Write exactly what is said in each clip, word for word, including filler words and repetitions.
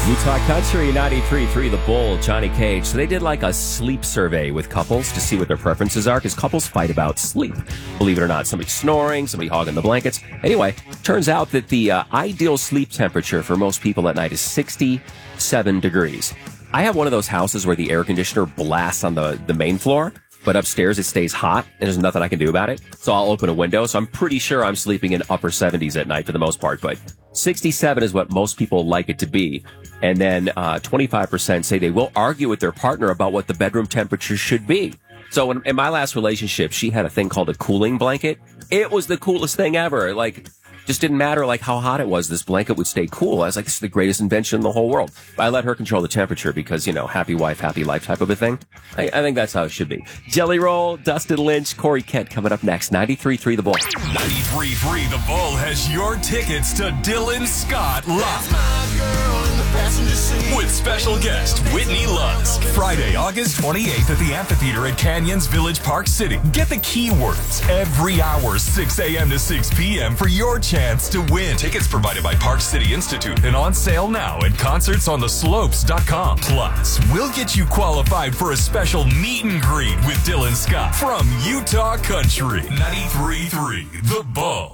Utah Country ninety-three point three The Bull, Johnny Cage. So they did like a sleep survey with couples to see what their preferences are, because couples fight about sleep. Believe it or not, somebody snoring, somebody hogging the blankets. Anyway, turns out that the uh, ideal sleep temperature for most people at night is sixty-seven degrees. I have one of those houses where the air conditioner blasts on the, the main floor, but upstairs it stays hot and there's nothing I can do about it. So I'll open a window. So I'm pretty sure I'm sleeping in upper seventies at night for the most part, but sixty-seven is what most people like it to be. And then uh, twenty-five percent say they will argue with their partner about what the bedroom temperature should be. So in, in my last relationship, she had a thing called a cooling blanket. It was the coolest thing ever. Like, just didn't matter like how hot it was. This blanket would stay cool. I was like, this is the greatest invention in the whole world. But I let her control the temperature because, you know, happy wife, happy life type of a thing. I, I think that's how it should be. Jelly Roll, Dustin Lynch, Corey Kent coming up next. ninety-three point three The Bull. ninety-three point three The Bull has your tickets to Dylan Scott Live. With special guest Whitney Lusk. Friday, August twenty-eighth at the Amphitheater at Canyons Village Park City. Get the keywords every hour, six a.m. to six p.m. for your chance to win. Tickets provided by Park City Institute and on sale now at concerts on the slopes dot com. Plus, we'll get you qualified for a special meet and greet with Dylan Scott from Utah Country. ninety-three point three The Bull.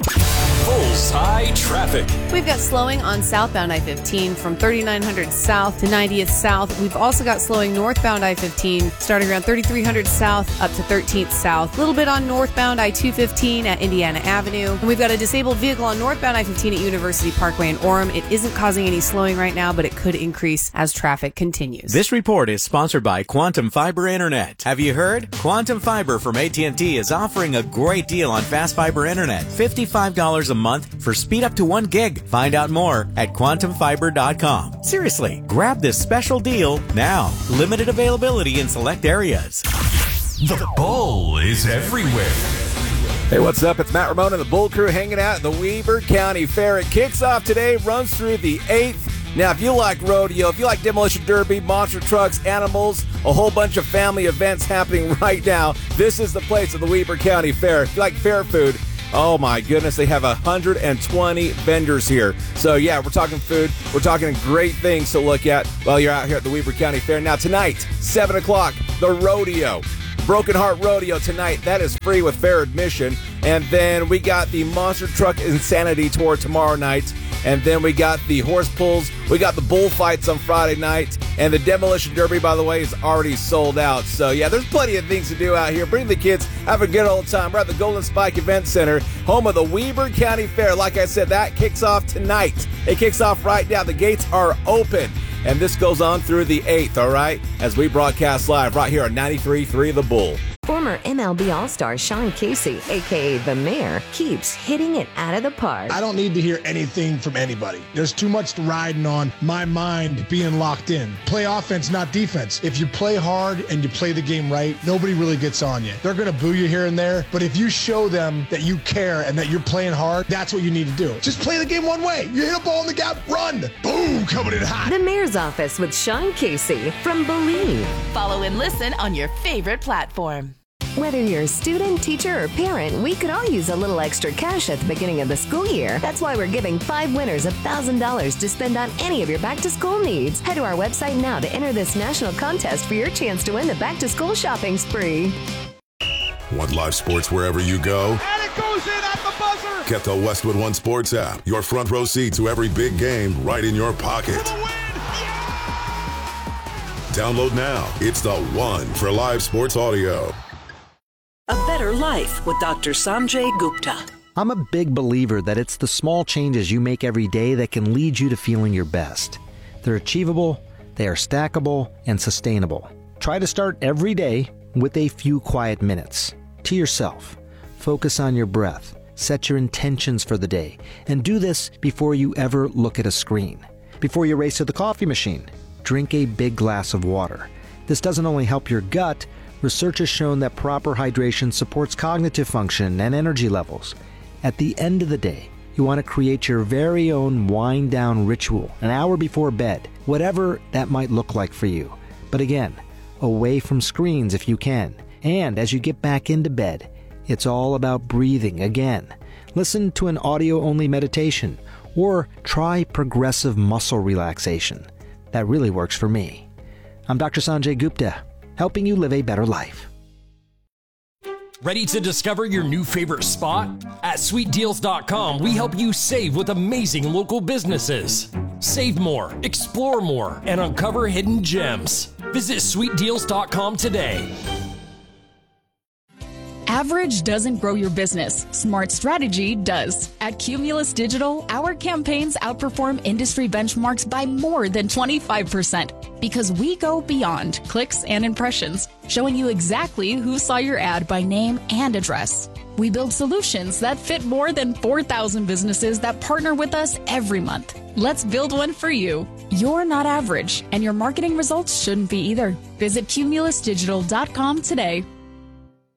Bullseye traffic. We've got slowing on southbound I fifteen from thirty-nine hundred south to ninetieth south. We've also got slowing northbound I fifteen starting around thirty-three hundred south up to thirteenth south. A little bit on northbound I two fifteen at Indiana Avenue. And we've got a disabled vehicle on northbound I fifteen at University Parkway in Orem. It isn't causing any slowing right now, but it could increase as traffic continues. This report is sponsored by Quantum Fiber Internet. Have you heard? Quantum Fiber from A T and T is offering a great deal on fast fiber internet. fifty-five dollars a month for speed up to one gig. Find out more at quantum fiber dot com. Seriously, grab this special deal now. Limited availability in select areas. The Bull is everywhere. Hey, what's up? It's Matt Ramone and the Bull Crew hanging out at the Weber County Fair. It kicks off today, runs through the eighth. Now, if you like rodeo, if you like demolition derby, monster trucks, animals, a whole bunch of family events happening right now, this is the place at the Weber County Fair. If you like fair food, oh my goodness, they have one hundred twenty vendors here. So yeah, we're talking food. We're talking great things to look at while you're out here at the Weber County Fair. Now tonight, seven o'clock, the rodeo. Broken Heart Rodeo tonight. That is free with fair admission. And then we got the Monster Truck Insanity Tour tomorrow night. And then we got the horse pulls. We got the bullfights on Friday night. And the Demolition Derby, by the way, is already sold out. So, yeah, there's plenty of things to do out here. Bring the kids. Have a good old time. We're at the Golden Spike Event Center, home of the Weber County Fair. Like I said, that kicks off tonight. It kicks off right now. The gates are open. And this goes on through the eighth, all right, as we broadcast live right here on ninety-three point three The Bull. Former M L B All-Star Sean Casey, a k a. The Mayor, keeps hitting it out of the park. I don't need to hear anything from anybody. There's too much riding on my mind being locked in. Play offense, not defense. If you play hard and you play the game right, nobody really gets on you. They're going to boo you here and there, but if you show them that you care and that you're playing hard, that's what you need to do. Just play the game one way. You hit a ball in the gap, run. Boom, coming in hot. The Mayor's Office with Sean Casey from Believe. Follow and listen on your favorite platform. Whether you're a student, teacher, or parent, we could all use a little extra cash at the beginning of the school year. That's why we're giving five winners one thousand dollars to spend on any of your back-to-school needs. Head to our website now to enter this national contest for your chance to win the back-to-school shopping spree. Want live sports wherever you go? And it goes in at the buzzer! Get the Westwood One Sports app. Your front row seat to every big game right in your pocket. For the win! Yeah! Download now. It's the one for live sports audio. A better life with Doctor Sanjay Gupta. I'm a big believer that it's the small changes you make every day that can lead you to feeling your best. They're achievable, they are stackable, and sustainable. Try to start every day with a few quiet minutes. To yourself. Focus on your breath. Set your intentions for the day. And do this before you ever look at a screen. Before you race to the coffee machine, drink a big glass of water. This doesn't only help your gut. Research has shown that proper hydration supports cognitive function and energy levels. At the end of the day, you want to create your very own wind-down ritual an hour before bed, whatever that might look like for you. But again, away from screens if you can. And as you get back into bed, it's all about breathing again. Listen to an audio-only meditation or try progressive muscle relaxation. that really works for me. I'm Doctor Sanjay Gupta, helping you live a better life. Ready to discover your new favorite spot? At sweet deals dot com, we help you save with amazing local businesses. Save more, explore more, and uncover hidden gems. Visit sweet deals dot com today. Average doesn't grow your business. Smart strategy does. At Cumulus Digital, our campaigns outperform industry benchmarks by more than twenty-five percent because we go beyond clicks and impressions, showing you exactly who saw your ad by name and address. We build solutions that fit more than four thousand businesses that partner with us every month. Let's build one for you. You're not average, and your marketing results shouldn't be either. Visit cumulus digital dot com today.